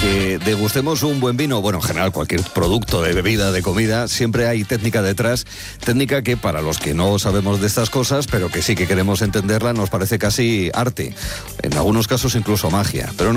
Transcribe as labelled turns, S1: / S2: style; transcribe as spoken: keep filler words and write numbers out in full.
S1: que degustemos un buen vino, bueno, en general cualquier producto de bebida, de comida, siempre hay técnica detrás, técnica que para los que no sabemos de estas cosas, pero que sí que queremos entenderla, nos parece casi arte, en algunos casos incluso magia, pero no